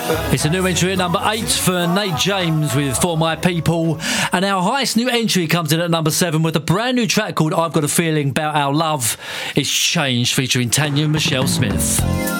It's a new entry at number 8 for Nate James with For My People. And our highest new entry comes in at number 7 with a brand new track called I've Got a Feeling About Our Love. It's Changed, featuring Tanya Michelle Smith.